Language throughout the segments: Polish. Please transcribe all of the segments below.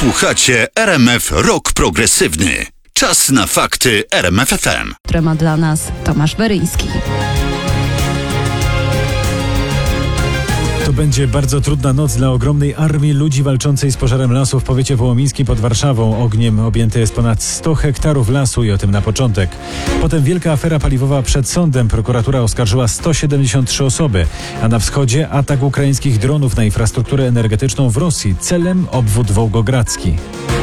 Słuchacie RMF Rock Progresywny. Czas na fakty RMF FM. Które ma dla nas Tomasz Weryński. To będzie bardzo trudna noc dla ogromnej armii ludzi walczącej z pożarem lasu w powiecie wołomińskim pod Warszawą. Ogniem objęte jest ponad 100 hektarów lasu i o tym na początek. Potem wielka afera paliwowa przed sądem. Prokuratura oskarżyła 173 osoby. A na wschodzie atak ukraińskich dronów na infrastrukturę energetyczną w Rosji. Celem obwód wołgogradzki.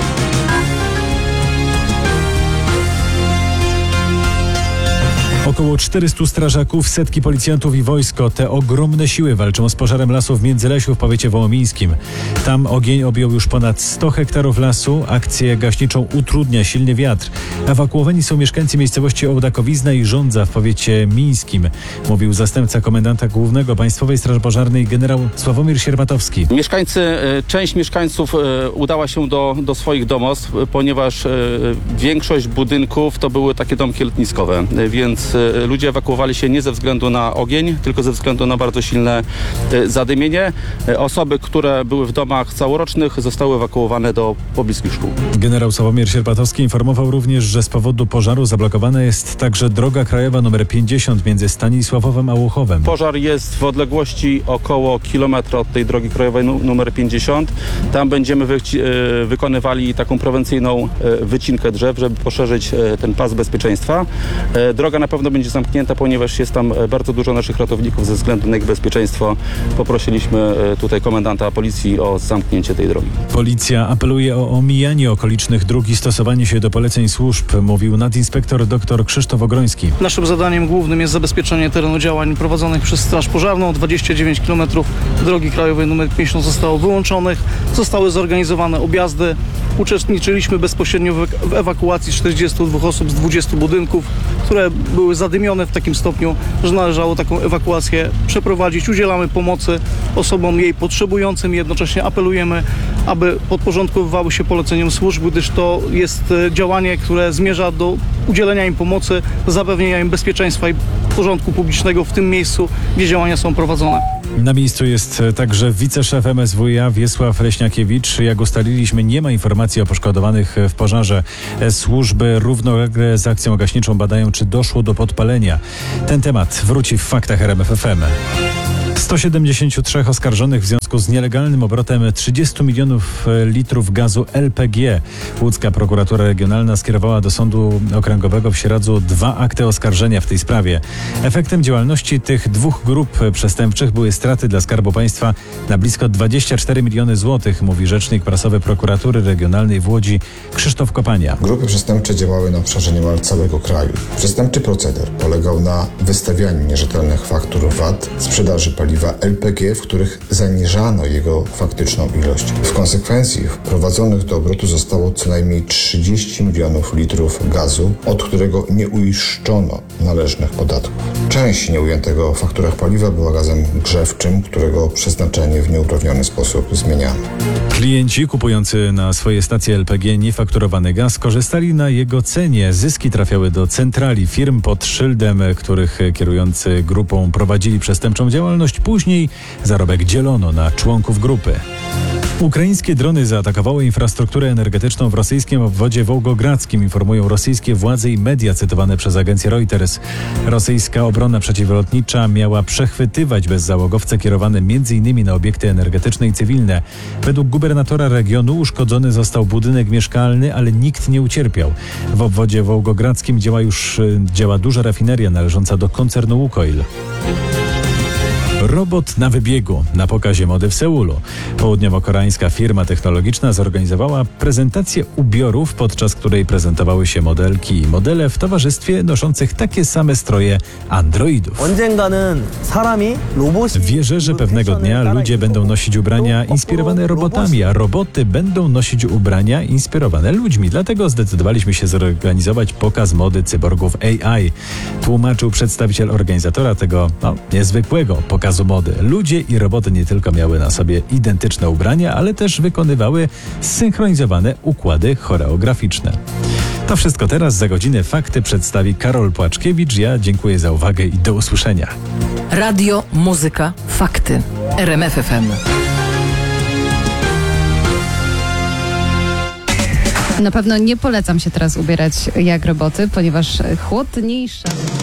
Około 400 strażaków, setki policjantów i wojsko. Te ogromne siły walczą z pożarem lasu w Międzylesiu w powiecie wołomińskim. Tam ogień objął już ponad 100 hektarów lasu. Akcję gaśniczą utrudnia silny wiatr. Ewakuowani są mieszkańcy miejscowości Ołdakowizna i Żądza w powiecie mińskim, mówił zastępca komendanta głównego Państwowej Straży Pożarnej generał Sławomir Siermatowski. Część mieszkańców udała się do swoich domostw, ponieważ większość budynków to były takie domki letniskowe, więc ludzie ewakuowali się nie ze względu na ogień, tylko ze względu na bardzo silne zadymienie. Osoby, które były w domach całorocznych, zostały ewakuowane do pobliskich szkół. Generał Sławomir Siermatowski informował również, że z powodu pożaru zablokowana jest także droga krajowa nr 50 między Stanisławowem a Łuchowem. Pożar jest w odległości około kilometra od tej drogi krajowej nr 50. Tam będziemy wykonywali taką prewencyjną wycinkę drzew, żeby poszerzyć ten pas bezpieczeństwa. Droga na pewno będzie zamknięta, ponieważ jest tam bardzo dużo naszych ratowników. Ze względu na ich bezpieczeństwo poprosiliśmy tutaj komendanta policji o zamknięcie tej drogi. Policja apeluje o omijanie okolicznych dróg i stosowanie się do poleceń służb, mówił nadinspektor dr Krzysztof Ogroński. Naszym zadaniem głównym jest zabezpieczenie terenu działań prowadzonych przez Straż Pożarną. 29 km drogi krajowej nr 50 zostało wyłączonych, zostały zorganizowane objazdy. Uczestniczyliśmy bezpośrednio w ewakuacji 42 osób z 20 budynków, które były zadymione w takim stopniu, że należało taką ewakuację przeprowadzić. Udzielamy pomocy osobom jej potrzebującym i jednocześnie apelujemy, aby podporządkowywały się poleceniom służb, gdyż to jest działanie, które zmierza do udzielenia im pomocy, zapewnienia im bezpieczeństwa i porządku publicznego w tym miejscu, gdzie działania są prowadzone. Na miejscu jest także wiceszef MSWiA Wiesław Leśniakiewicz. Jak ustaliliśmy, nie ma informacji o poszkodowanych w pożarze. Służby równolegle z akcją gaśniczą badają, czy doszło do podpalenia. Ten temat wróci w faktach RMF FM. 173 oskarżonych w związku z nielegalnym obrotem 30 milionów litrów gazu LPG. Łódzka prokuratura regionalna skierowała do Sądu Okręgowego w Sieradzu 2 akty oskarżenia w tej sprawie. Efektem działalności tych dwóch grup przestępczych były straty dla Skarbu Państwa na blisko 24 miliony złotych, mówi rzecznik prasowy prokuratury regionalnej w Łodzi Krzysztof Kopania. Grupy przestępcze działały na obszarze niemal całego kraju. Przestępczy proceder polegał na wystawianiu nierzetelnych faktur VAT, sprzedaży paliwa LPG, w których zaniżano jego faktyczną ilość. W konsekwencji wprowadzonych do obrotu zostało co najmniej 30 milionów litrów gazu, od którego nie uiszczono należnych podatków. Część nieujętego w fakturach paliwa była gazem grzewczym, którego przeznaczenie w nieuprawniony sposób zmieniano. Klienci kupujący na swoje stacje LPG niefakturowany gaz korzystali na jego cenie. Zyski trafiały do centrali firm pod szyldem, których kierujący grupą prowadzili przestępczą działalność. Później zarobek dzielono na członków grupy. Ukraińskie drony zaatakowały infrastrukturę energetyczną w rosyjskim obwodzie wołgogradzkim, informują rosyjskie władze i media cytowane przez agencję Reuters. Rosyjska obrona przeciwlotnicza miała przechwytywać bezzałogowce kierowane m.in. na obiekty energetyczne i cywilne. Według gubernatora regionu uszkodzony został budynek mieszkalny, ale nikt nie ucierpiał. W obwodzie wołgogradzkim działa duża rafineria należąca do koncernu Łukoil. Robot na wybiegu na pokazie mody w Seulu. Południowo-koreańska firma technologiczna zorganizowała prezentację ubiorów, podczas której prezentowały się modelki i modele w towarzystwie noszących takie same stroje androidów. Wierzę, że pewnego dnia ludzie będą nosić ubrania inspirowane robotami, a roboty będą nosić ubrania inspirowane ludźmi. Dlatego zdecydowaliśmy się zorganizować pokaz mody cyborgów AI, tłumaczył przedstawiciel organizatora tego niezwykłego pokazu mody. Ludzie i roboty nie tylko miały na sobie identyczne ubrania, ale też wykonywały zsynchronizowane układy choreograficzne. To wszystko teraz. Za godzinę fakty przedstawi Karol Płaczkiewicz. Ja dziękuję za uwagę i do usłyszenia. Radio, muzyka, fakty. RMF FM. Na pewno nie polecam się teraz ubierać jak roboty, ponieważ chłodniejsza...